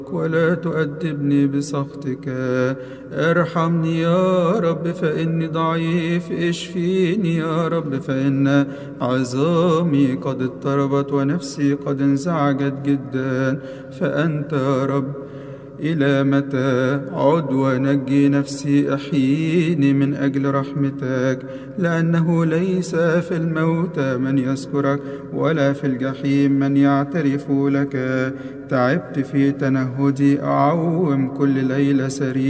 ولا تؤدبني بسخطك. ارحمني يا رب فإني ضعيف، اشفيني يا رب فإن عظامي قد اضطربت ونفسي قد انزعجت جدا. فأنت يا رب إلى متى؟ عد ونجي نفسي، أحييني من أجل رحمتك، لأنه ليس في الموت من يذكرك ولا في الجحيم من يعترف لك. تعبت في تنهدي، أعوم كل ليلة سرير